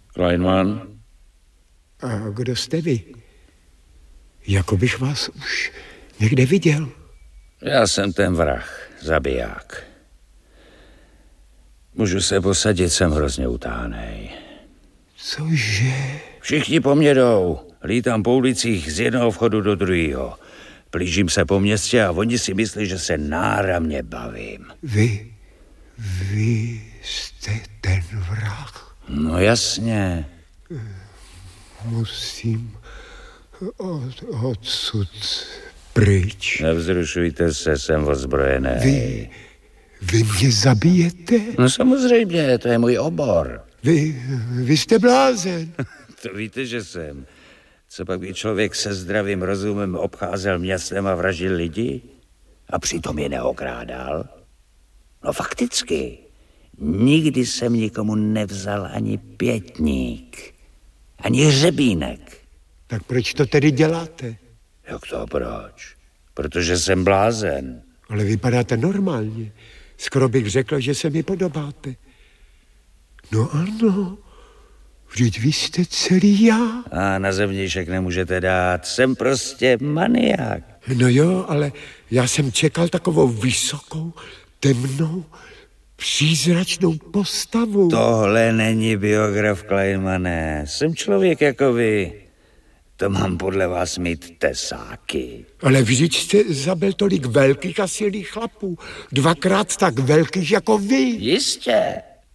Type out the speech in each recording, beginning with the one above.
Kleinman? A kdo jste vy? Jako bych vás už někde viděl. Já jsem ten vrah, zabiják. Můžu se posadit, jsem hrozně utánej. Cože? Všichni po mně jdou. Lítám po ulicích z jednoho vchodu do druhého. Plížím se po městě a oni si myslí, že se náramně bavím. Vy jste ten vrah. No jasně. Musím odsud pryč. Nevzrušujte se, jsem ozbrojený. Vy mě zabijete? No samozřejmě, to je můj obor. Vy jste blázen. To víte, že jsem. Co pak by člověk se zdravým rozumem obcházel městem a vraždil lidi? A přitom je neokrádal? No fakticky. Nikdy jsem nikomu nevzal ani pětník. Ani hřebínek. Tak proč to tedy děláte? Jak to proč? Protože jsem blázen. Ale vypadáte normálně. Skoro bych řekl, že se mi podobáte. No ano, vždyť vy jste celý já. A na zevnějšek nemůžete dát. Jsem prostě maniák. No jo, ale já jsem čekal takovou vysokou, temnou, přízračnou postavu. Tohle není biograf, Kleinmane. Jsem člověk jako vy. To mám podle vás mít tesáky. Ale vždyť jste zabil tolik velkých a silných chlapů. 2krát tak velkých jako vy. Jistě.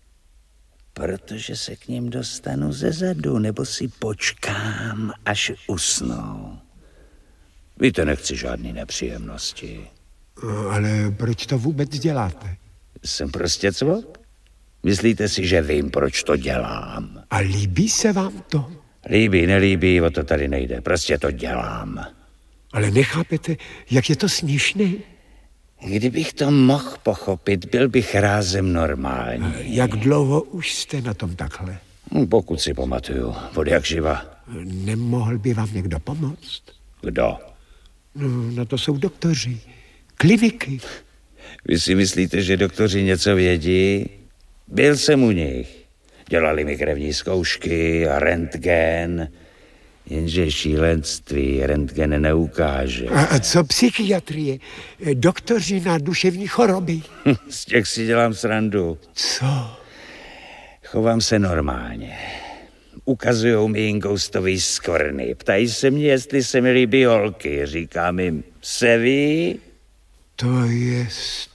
Protože se k ním dostanu zezadu, nebo si počkám, až usnou. Víte, nechci žádný nepříjemnosti. No, ale proč to vůbec děláte? Jsem prostě cvok. Myslíte si, že vím, proč to dělám? A líbí se vám to? Líbí, nelíbí, o to tady nejde. Prostě to dělám. Ale nechápete, jak je to směšné? Kdybych to mohl pochopit, byl bych rázem normální. Jak dlouho už jste na tom takhle? Pokud si pamatuju, od jak živa. Nemohl by vám někdo pomoct? Kdo? No, na to jsou doktoři. Kliniky. Vy si myslíte, že doktoři něco vědí? Byl jsem u nich. Dělali mi krevní zkoušky a rentgen. Jenže šílenství rentgen neukáže. A co psychiatrie? Doktoři na duševní choroby. Z těch si dělám srandu. Co? Chovám se normálně. Ukazujou mi inkoustový skvrny. Ptají se mě, jestli se mi líbí holky. Říkám jim, se ví? To je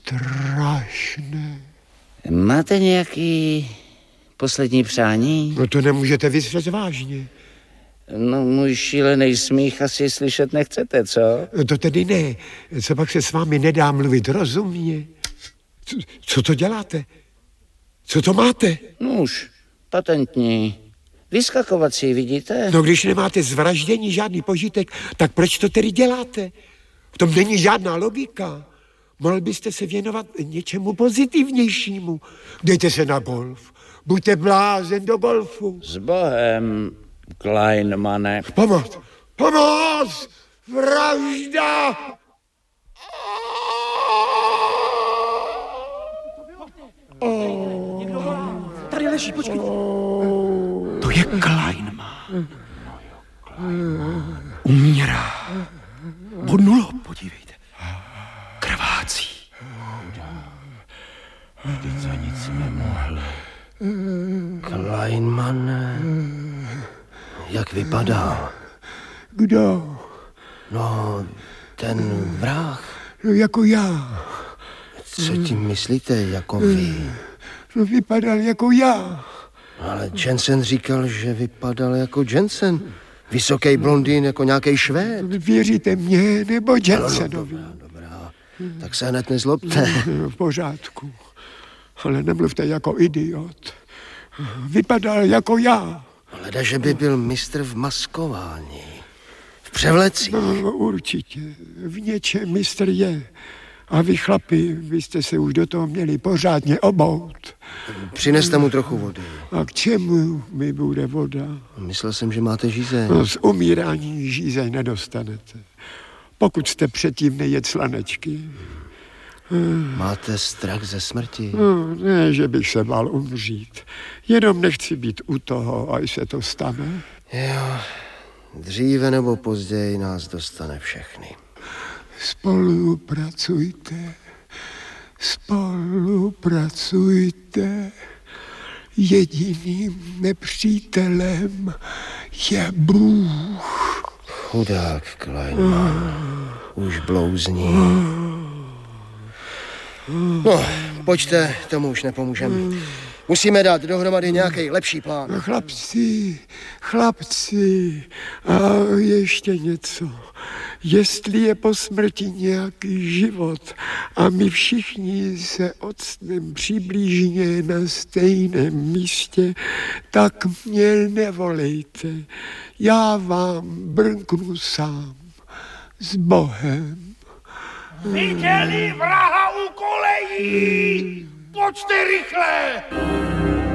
strašné. Máte nějaký poslední přání? No to nemůžete vysvět vážně. No, můj šílený smích asi slyšet nechcete, co? To tedy ne. Co pak se s vámi nedá mluvit rozumně? Co to děláte? Co to máte? No už, patentní. Vyskakovací, vidíte? No když nemáte z vraždění žádný požitek, tak proč to tedy děláte? V tom není žádná logika. Mohl byste se věnovat něčemu pozitivnějšímu. Dejte se na golf. Buďte blázen do golfu. S Bohem, Kleinmane. Pomoc! Pomoc! Vražda! Tady leží, počkej. To je Kleinman. Umírá. Bodnulo, podívejte. Krvácí. Vždyť za nic nemohl. Kleinman, jak vypadal? Kdo? No, ten vrah. No, jako já. Co tím myslíte, jako vy? No, vypadal jako já. Ale Jensen říkal, že vypadal jako Jensen. Vysoký blondýn jako nějaký Švéd. Věříte mě nebo Jensenovi? No, dobrá. Tak se hned nezlobte. V pořádku. Ale nemluvte jako idiot. Vypadal jako já. Leda, že by byl mistr v maskování. V převlecích. No, určitě. V něčem mistr je. A vy chlapi, vy jste se už do toho měli pořádně obout. Přineste mu trochu vody. A k čemu mi bude voda? Myslel jsem, že máte žízeň. No, z umírání žízeň nedostanete. Pokud jste předtím nejedl slanečky. Máte strach ze smrti? Ne, že bych se bál umřít. Jenom nechci být u toho, až se to stane. Jo, dříve nebo později nás dostane všechny. Spolupracujte. Spolupracujte. Jediným nepřítelem je Bůh. Chudák Kleinman. Už blouzní. No, pojďte, tomu už nepomůžeme. Musíme dát dohromady nějaký lepší plán. Chlapci, a ještě něco. Jestli je po smrti nějaký život a my všichni se octneme přibližně na stejném místě, tak mě nevolejte. Já vám brnknu sám. S Bohem. Viděli vraha u kolejí! Pojďte rychle!